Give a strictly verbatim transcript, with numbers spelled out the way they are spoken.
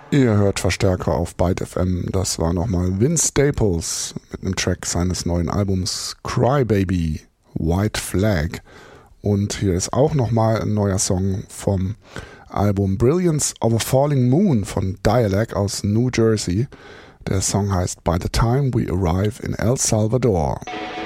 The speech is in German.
Ihr hört Verstärker auf Byte F M. Das war nochmal Vince Staples mit einem Track seines neuen Albums Crybaby, White Flag. Und hier ist auch nochmal ein neuer Song vom Album Brilliance of a Falling Moon von Dialect aus New Jersey. Der Song heißt By the Time We Arrive in El Salvador.